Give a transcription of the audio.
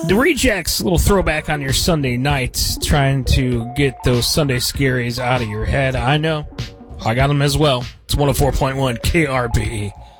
The Rejects, a little throwback on your Sunday nights, trying to get those Sunday scaries out of your head. I know. I got them as well. It's 104.1 KRBE.